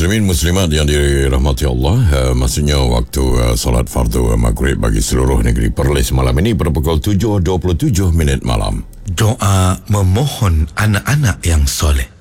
Muslimin Muslimat yang dirahmati Allah, maksudnya waktu solat fardu maghrib bagi seluruh negeri Perlis malam ini pada pukul 7.27 malam. Doa memohon anak-anak yang soleh.